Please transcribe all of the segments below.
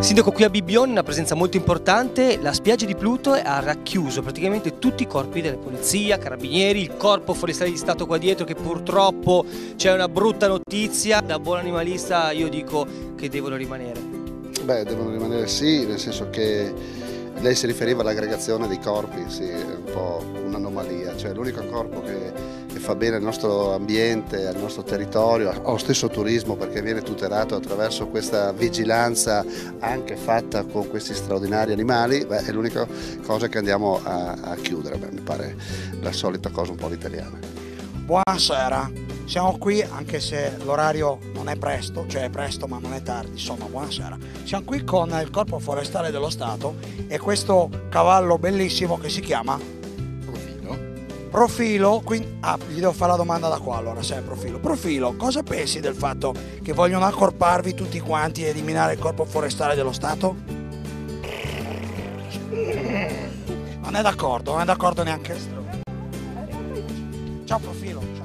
Sindaco, qui a Bibbione una presenza molto importante, la spiaggia di Pluto ha racchiuso praticamente tutti i corpi della polizia, carabinieri, il corpo forestale di Stato qua dietro, che purtroppo c'è una brutta notizia. Da buon animalista io dico che devono rimanere. Beh, devono rimanere sì, nel senso che lei si riferiva all'aggregazione dei corpi, sì, è un po' un'anomalia, cioè l'unico corpo che fa bene al nostro ambiente, al nostro territorio, allo stesso turismo, perché viene tutelato attraverso questa vigilanza anche fatta con questi straordinari animali, beh, è l'unica cosa che andiamo a chiudere, beh, mi pare la solita cosa un po' all'italiana. Buonasera, siamo qui anche se l'orario non è presto, cioè è presto ma non è tardi, insomma buonasera. Siamo qui con il Corpo Forestale dello Stato e questo cavallo bellissimo che si chiama Profilo, quindi, gli devo fare la domanda da qua allora, se è Profilo, cosa pensi del fatto che vogliono accorparvi tutti quanti e eliminare il Corpo Forestale dello Stato? Non è d'accordo neanche. Ciao Profilo, ciao.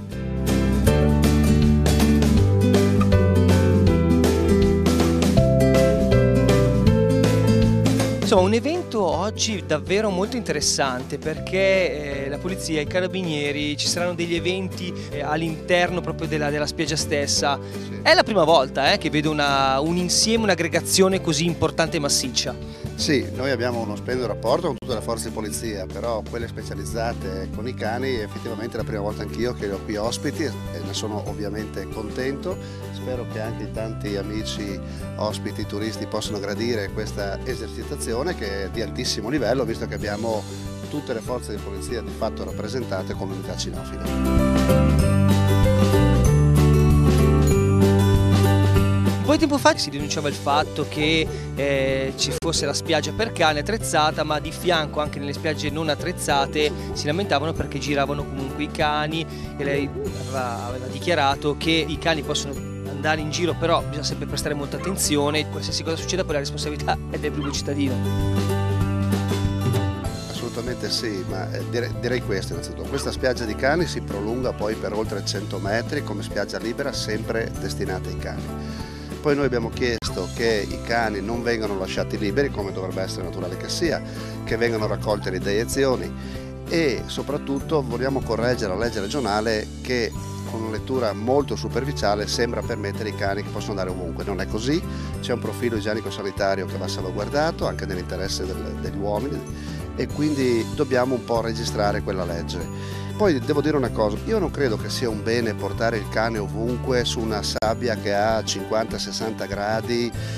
Insomma, un evento oggi davvero molto interessante perché la polizia, i carabinieri, ci saranno degli eventi all'interno proprio della spiaggia stessa. Sì. È la prima volta che vedo un insieme, un'aggregazione così importante e massiccia. Sì, noi abbiamo uno splendido rapporto con tutte le forze di polizia, però quelle specializzate con i cani effettivamente è la prima volta anch'io che li ho qui ospiti e ne sono ovviamente contento. Spero che anche i tanti amici ospiti, turisti possano gradire questa esercitazione che è di altissimo livello, visto che abbiamo tutte le forze di polizia di fatto rappresentate con l'unità cinofila. Un po' di tempo fa si denunciava il fatto che ci fosse la spiaggia per cani attrezzata, ma di fianco anche nelle spiagge non attrezzate si lamentavano perché giravano comunque i cani e lei aveva dichiarato che i cani possono andare in giro, però bisogna sempre prestare molta attenzione, qualsiasi cosa succeda poi la responsabilità è del primo cittadino. Assolutamente sì, ma direi questo innanzitutto. Questa spiaggia di cani si prolunga poi per oltre 100 metri come spiaggia libera, sempre destinata ai cani. Poi noi abbiamo chiesto che i cani non vengano lasciati liberi, come dovrebbe essere naturale che sia, che vengano raccolte le deiezioni e soprattutto vogliamo correggere la legge regionale che con una lettura molto superficiale sembra permettere ai cani che possono andare ovunque. Non è così, c'è un profilo igienico-sanitario che va salvaguardato anche nell'interesse degli uomini e quindi dobbiamo un po' registrare quella legge. Poi devo dire una cosa, io non credo che sia un bene portare il cane ovunque su una sabbia che ha 50-60 gradi